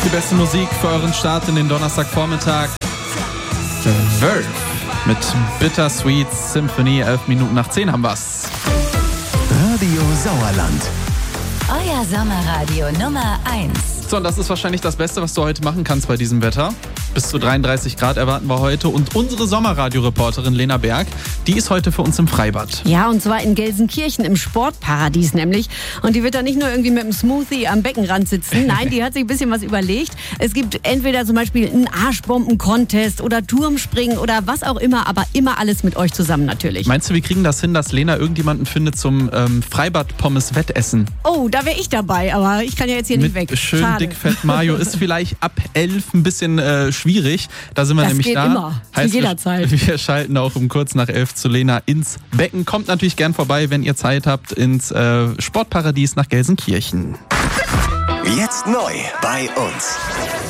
Die beste Musik für euren Start in den Donnerstagvormittag. Verve mit Bittersweet Symphony. 11 Minuten nach 10 haben wir's. Radio Sauerland. Euer Sommerradio Nummer 1. So, und das ist wahrscheinlich das Beste, was du heute machen kannst bei diesem Wetter. Bis zu 33 Grad erwarten wir heute. Und unsere Sommerradio-Reporterin Lena Berg, die ist heute für uns im Freibad. Ja, und zwar in Gelsenkirchen im Sportparadies nämlich. Und die wird da nicht nur irgendwie mit einem Smoothie am Beckenrand sitzen. Nein, die hat sich ein bisschen was überlegt. Es gibt entweder zum Beispiel einen Arschbomben-Contest oder Turmspringen oder was auch immer, aber immer alles mit euch zusammen natürlich. Meinst du, wir kriegen das hin, dass Lena irgendjemanden findet zum Freibad-Pommes-Wettessen? Oh, da wäre ich dabei, aber ich kann ja jetzt hier nicht weg. Schön Schade. dick-fett Mayo ist vielleicht ab 11 ein bisschen schwierig. Da sind wir Das nämlich geht da. immer, zu jeder Zeit. Wir schalten auch um kurz nach 11 zu Lena ins Becken. Kommt natürlich gern vorbei, wenn ihr Zeit habt, ins Sportparadies nach Gelsenkirchen. Jetzt neu bei uns.